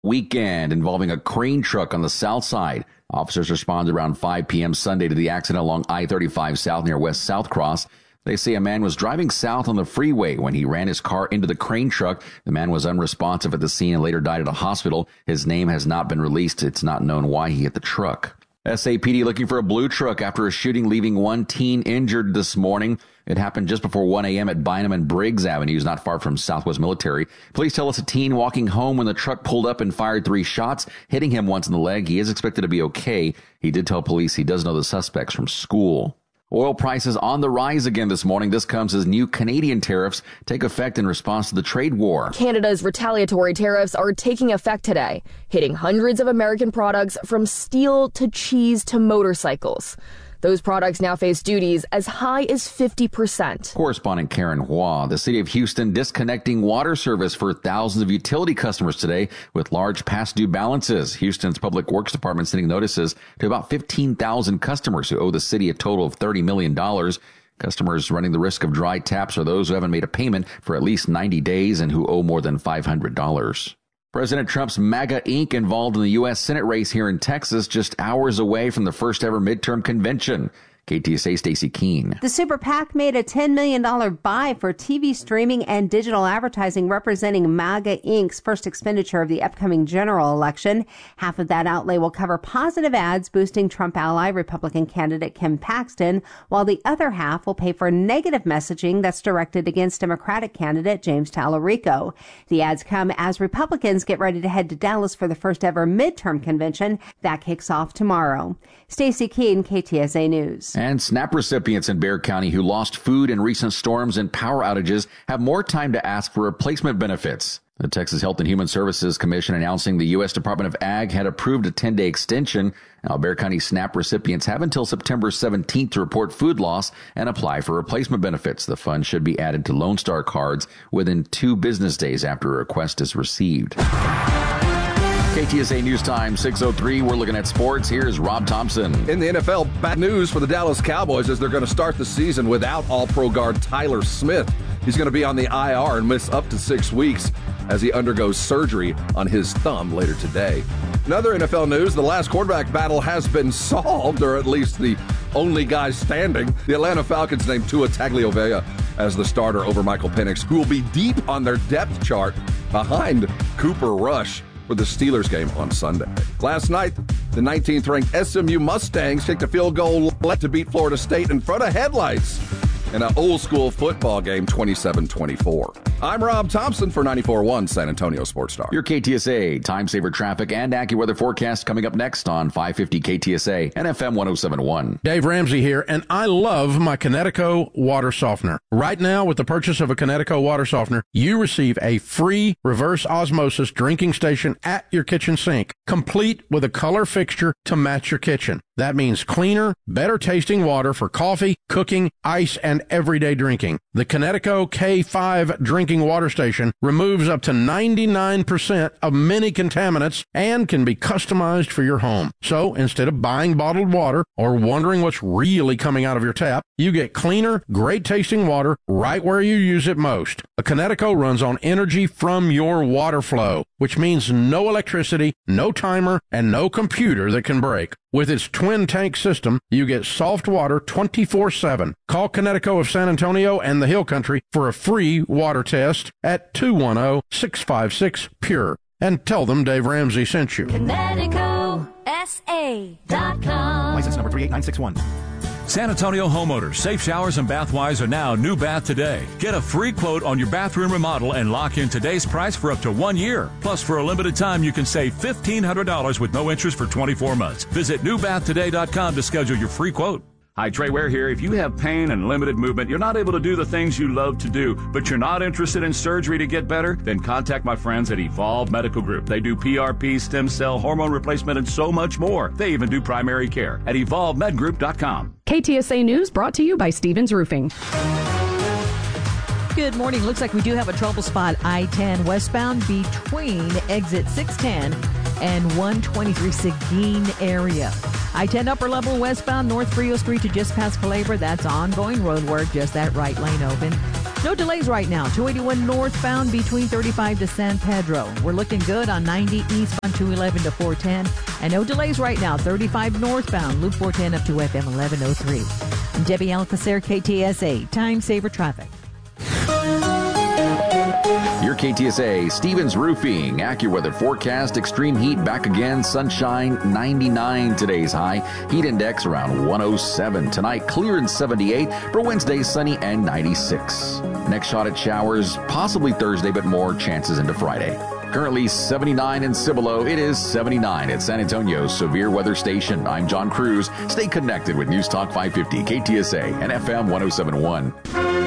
weekend involving a crane truck on the south side. Officers responded around 5 p.m. Sunday to the accident along I-35 South near West South Cross. They say a man was driving south on the freeway when he ran his car into the crane truck. The man was unresponsive at the scene and later died at a hospital. His name has not been released. It's not known why he hit the truck. SAPD looking for a blue truck after a shooting leaving one teen injured this morning. It happened just before 1 a.m. at Bynum and Briggs Avenues, not far from Southwest Military. Police tell us a teen walking home when the truck pulled up and fired 3 shots, hitting him once in the leg. He is expected to be okay. He did tell police he does know the suspects from school. Oil prices on the rise again this morning. This comes as new Canadian tariffs take effect in response to the trade war. Canada's retaliatory tariffs are taking effect today, hitting hundreds of American products from steel to cheese to motorcycles. Those products now face duties as high as 50%. Correspondent Karen Hua. The city of Houston disconnecting water service for thousands of utility customers today with large past due balances. Houston's Public Works Department sending notices to about 15,000 customers who owe the city a total of $30 million. Customers running the risk of dry taps are those who haven't made a payment for at least 90 days and who owe more than $500. President Trump's MAGA Inc. involved in the U.S. Senate race here in Texas, just hours away from the first ever midterm convention. KTSA Stacey Keene. The Super PAC made a $10 million buy for TV streaming and digital advertising, representing MAGA Inc.'s first expenditure of the upcoming general election. Half of that outlay will cover positive ads boosting Trump ally Republican candidate Ken Paxton, while the other half will pay for negative messaging that's directed against Democratic candidate James Tallarico. The ads come as Republicans get ready to head to Dallas for the first ever midterm convention. That kicks off tomorrow. Stacey Keene, KTSA News. And SNAP recipients in Bexar County who lost food in recent storms and power outages have more time to ask for replacement benefits. The Texas Health and Human Services Commission announcing the U.S. Department of Ag had approved a 10-day extension. Now, Bexar County SNAP recipients have until September 17th to report food loss and apply for replacement benefits. The fund should be added to Lone Star cards within 2 business days after a request is received. KTSA News Time 6:03. We're looking at sports. Here's Rob Thompson. In the NFL, bad news for the Dallas Cowboys as they're going to start the season without All-Pro guard Tyler Smith. He's going to be on the IR and miss up to 6 weeks as he undergoes surgery on his thumb later today. In other NFL news, the last quarterback battle has been solved, or at least the only guy standing. The Atlanta Falcons named Tua Tagovailoa as the starter over Michael Penix, who will be deep on their depth chart behind Cooper Rush for the Steelers game on Sunday. Last night, the 19th-ranked SMU Mustangs kicked a field goal to beat Florida State in front of headlights in an old-school football game, 27-24. I'm Rob Thompson for 94.1 San Antonio Sports Star. Your KTSA time-saver traffic and AccuWeather forecast coming up next on 550 KTSA and FM 107.1. Dave Ramsey here, and I love my Connecticut water softener. Right now, with the purchase of a Connecticut water softener, you receive a free reverse osmosis drinking station at your kitchen sink, complete with a color fixture to match your kitchen. That means cleaner, better tasting water for coffee, cooking, ice, and everyday drinking. The Connecticut K5 drinking water station removes up to 99% of many contaminants and can be customized for your home. So instead of buying bottled water or wondering what's really coming out of your tap, you get cleaner, great tasting water right where you use it most. A Connecticut runs on energy from your water flow, which means no electricity, no timer, and no computer that can break. With its twin tank system, you get soft water 24/7. Call Connecticut of San Antonio and the Hill Country for a free water test at 210-656-PURE. And tell them Dave Ramsey sent you. ConnecticutSA.com. License number 38961. San Antonio homeowners, Safe Showers and Bathwise are now New Bath Today. Get a free quote on your bathroom remodel and lock in today's price for up to 1 year. Plus, for a limited time, you can save $1,500 with no interest for 24 months. Visit newbathtoday.com to schedule your free quote. Hi, Trey Ware here. If you have pain and limited movement, you're not able to do the things you love to do, but you're not interested in surgery to get better, then contact my friends at Evolve Medical Group. They do PRP, stem cell, hormone replacement, and so much more. They even do primary care at evolvemedgroup.com. KTSA News brought to you by Stevens Roofing. Good morning. Looks like we do have a trouble spot I-10 westbound between exit 610 and 123 Seguin area. I-10 upper level westbound North Frio Street to just past Calabria. That's ongoing road work, just that right lane open. No delays right now. 281 northbound between 35 to San Pedro. We're looking good on 90 eastbound 211 to 410. And no delays right now. 35 northbound, Loop 410 up to FM 1103. I'm Debbie Alcacer, KTSA, Time Saver Traffic. Your KTSA, Stevens Roofing, AccuWeather forecast, extreme heat back again, sunshine, 99 today's high, heat index around 107. Tonight, clear and 78. For Wednesday, sunny and 96. Next shot at showers, possibly Thursday, but more chances into Friday. Currently 79 in Cibolo. It is 79 at San Antonio's Severe Weather Station. I'm John Cruz. Stay connected with News Talk 550, KTSA, and FM 1071.